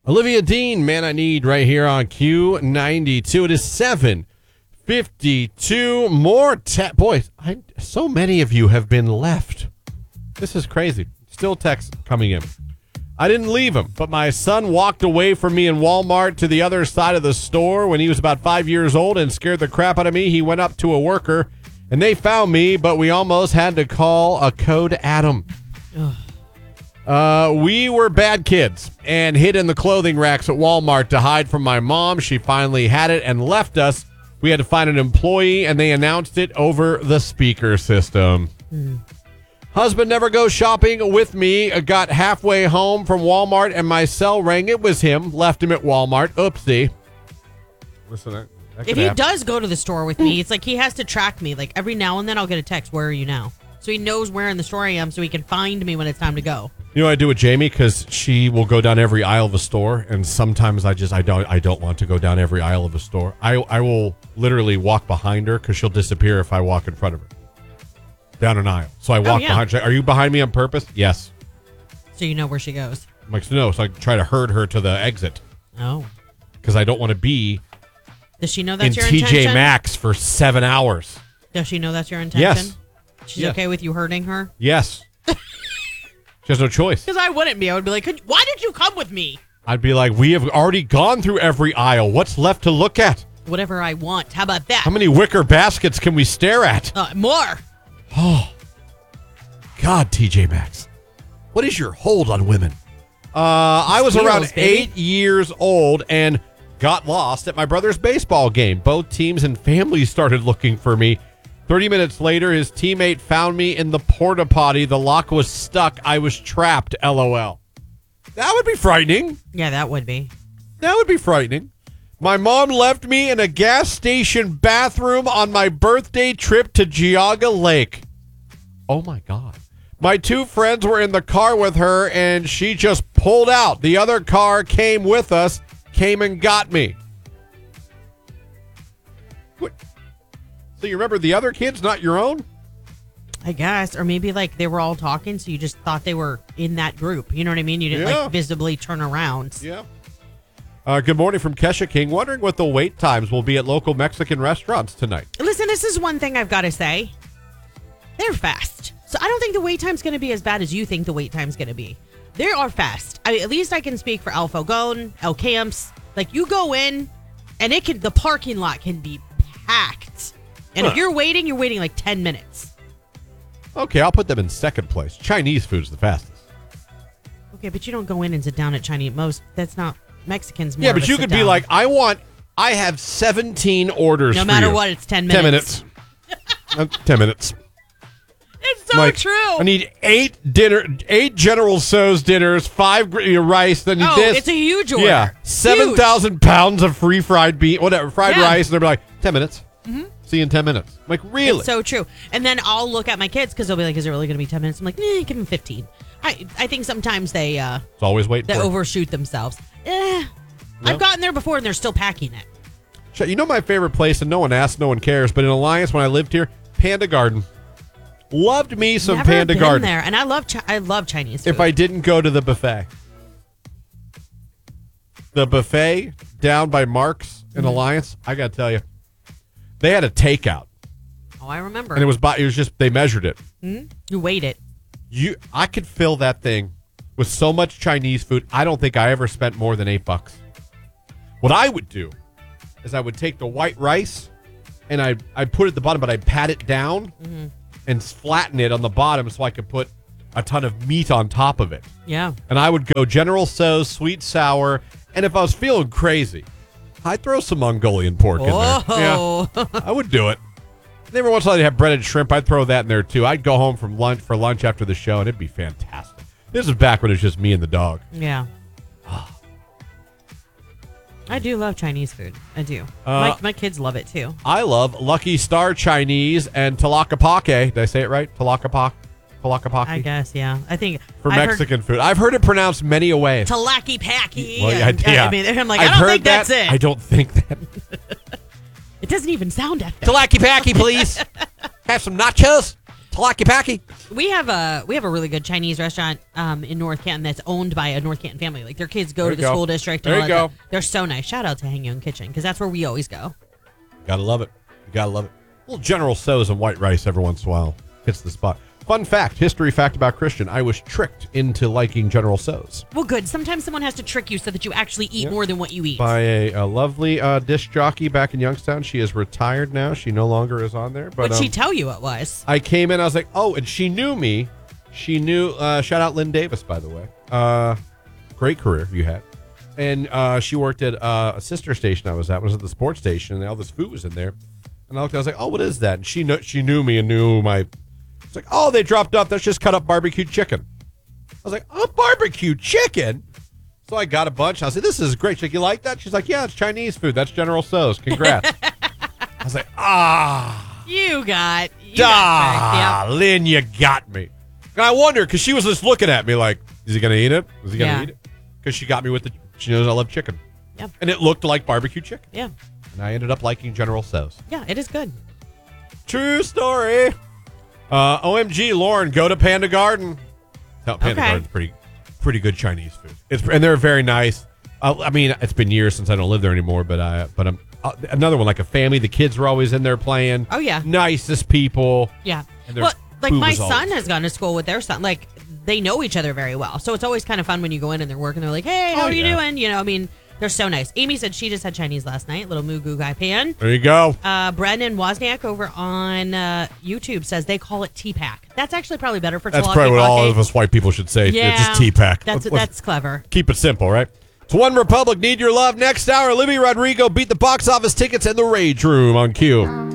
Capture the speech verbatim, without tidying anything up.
Olivia Dean, Man I Need, right here on Q ninety-two. It is seven fifty-two. More te- Boys, I, so many of you have been left. This is crazy. Still texts coming in. I didn't leave him, but my son walked away from me in Walmart to the other side of the store when he was about five years old and scared the crap out of me. He went up to a worker, and they found me, but we almost had to call a code Adam. Ugh. Uh, we were bad kids and hid in the clothing racks at Walmart to hide from my mom. She finally had it and left us. We had to find an employee, and they announced it over the speaker system. Mm. Husband never goes shopping with me. Got halfway home from Walmart, and my cell rang. It was him. Left him at Walmart. Oopsie. Listen, that, that if he happen. does go to the store with me, it's like he has to track me. Like every now and then I'll get a text, where are you now? So he knows where in the store I am so he can find me when it's time to go. You know what I do with Jamie? Because she will go down every aisle of a store, and sometimes I just I don't I don't want to go down every aisle of a store. I I will literally walk behind her because she'll disappear if I walk in front of her down an aisle. So I walk oh, yeah. behind her. Are you behind me on purpose? Yes. So you know where she goes. I'm like, no. So I try to herd her to the exit. Oh. Because I don't want to be. Does she know that's in your T J intention? T J Maxx for seven hours. Does she know that's your intention? Yes. She's yes. okay with you hurting her? Yes. She has no choice. Because I wouldn't be. I would be like, why did you come with me? I'd be like, we have already gone through every aisle. What's left to look at? Whatever I want. How about that? How many wicker baskets can we stare at? Uh, more. Oh, God, T J Maxx. What is your hold on women? Uh, I was Steals, around baby. eight years old and got lost at my brother's baseball game. Both teams and families started looking for me. thirty minutes later, his teammate found me in the porta potty. The lock was stuck. I was trapped, LOL. That would be frightening. Yeah, that would be. That would be frightening. My mom left me in a gas station bathroom on my birthday trip to Geauga Lake. Oh, my God. My two friends were in the car with her, and she just pulled out. The other car came with us, came and got me. What? So you remember the other kids, not your own? I guess. Or maybe like they were all talking, so you just thought they were in that group. You know what I mean? You didn't yeah. like visibly turn around. Yeah. Uh, good morning from Kesha King. Wondering what the wait times will be at local Mexican restaurants tonight. Listen, this is one thing I've got to say. They're fast. So I don't think the wait time's going to be as bad as you think the wait time's going to be. They are fast. I mean, at least I can speak for El Fogón, El Camps. Like you go in and it can, the parking lot can be packed. And huh. if you're waiting, you're waiting like ten minutes. Okay, I'll put them in second place. Chinese food's the fastest. Okay, but you don't go in and sit down at Chinese. Most, that's not Mexicans. More yeah, but you could down. be like, I want, I have seventeen orders No for matter you. what, it's ten minutes. ten minutes. uh, ten minutes. It's so like, true. I need eight dinner, eight General Tso's dinners, five gr- rice, then oh, this. it's a huge order. Yeah, seven thousand pounds of free fried bean, whatever, fried yeah. rice, and they'll be like, ten minutes. Mm-hmm. See you in ten minutes. I'm like, really? It's so true. And then I'll look at my kids because they'll be like, is it really going to be ten minutes? I'm like, eh, give them fifteen. I I think sometimes they uh, it's always waiting they for overshoot themselves. Eh, yep. I've gotten there before and they're still packing it. You know my favorite place, and no one asks, no one cares, but in Alliance when I lived here, Panda Garden. Loved me some Never Panda been Garden. there, and I love chi- I love Chinese food. If I didn't go to the buffet. The buffet down by Mark's in mm-hmm. Alliance, I got to tell you, they had a takeout. Oh, I remember. And it was by, it was just, they measured it. Mm-hmm. You weighed it. You, I could fill that thing with so much Chinese food. I don't think I ever spent more than eight bucks. What I would do is I would take the white rice and I I'd put it at the bottom, but I'd pat it down mm-hmm. and flatten it on the bottom so I could put a ton of meat on top of it. Yeah. And I would go General Tso's, sweet, sour, and if I was feeling crazy, I'd throw some Mongolian pork oh. in there. Yeah, I would do it. And every once in a while they'd have breaded shrimp. I'd throw that in there too. I'd go home from lunch for lunch after the show, and it'd be fantastic. This is back when it was just me and the dog. Yeah. I do love Chinese food. I do. Uh, my, my kids love it too. I love Lucky Star Chinese and Tlaquepaque. Did I say it right? Tlaquepaque? Tlaquepaque? I guess, yeah. I think for I've Mexican food. I've heard it pronounced many a way. Talaki-packy. Well, yeah, yeah. I mean, I'm like, I've I don't heard think that. that's it. I don't think that. It doesn't even sound ethnic. Talaki-packy, please. Have some nachos. Talaki-Packy. We have a we have a really good Chinese restaurant um, in North Canton that's owned by a North Canton family. Like their kids go There to you the go. school district. There and you all that go. stuff. They're so nice. Shout out to Hang Young Kitchen because that's where we always go. Gotta love it. You gotta love it. A little General Tso's and white rice every once in a while hits the spot. Fun fact, history fact about Christian. I was tricked into liking General Tso's Well, good. Sometimes someone has to trick you so that you actually eat Yeah. more than what you eat. by a, a lovely uh, disc jockey back in Youngstown. She is retired now. She no longer is on there. But What'd she um, tell you it was? I came in, I was like, oh, and she knew me. She knew, uh, shout out Lynn Davis, by the way. Uh, great career you had. And uh, she worked at uh, a sister station I was at, was at the sports station, and all this food was in there. And I looked, I was like, oh, what is that? And she knew, she knew me and knew my, it's like, oh, they dropped off, that's just cut up barbecue chicken. I was like, oh, barbecue chicken? So I got a bunch. I was like, this is great. She's like, you like that? She's like, yeah, it's Chinese food. That's General Tso's. Congrats. I was like, ah. You got. You Da, got tricked, Lynn, you got me. And I wonder, because she was just looking at me like, is he going to eat it? Is he going to Yeah. eat it? Because she got me with the, she knows I love chicken. Yeah. And it looked like barbecue chicken. Yeah. And I ended up liking General Tso's. Yeah, it is good. True story. Uh, O M G, Lauren, go to Panda Garden. No, Panda Okay. Garden's pretty, pretty good Chinese food. It's and they're very nice. Uh, I mean, it's been years since I don't live there anymore, but I, but I'm uh, another one like a family. The kids were always in there playing. Oh, yeah. Nicest people. Yeah. And their Well, like food my was always- son has gone to school with their son. Like they know each other very well. So it's always kind of fun when you go in and they're working. They're like, hey, how Oh, are you yeah. doing? You know, I mean, they're so nice. Amy said she just had Chinese last night. Little Mugu Gai Pan. There you go. Uh, Brendan Wozniak over on uh, YouTube says they call it T-Pack. That's actually probably better for That's Talkie probably what all Talkie. of us white people should say. Yeah, It's just T-Pack. That's Let's- let's that's clever. keep it simple, right? It's One Republic. Need your love. Next hour, Libby Rodrigo beat the box office tickets in the Rage Room on Q.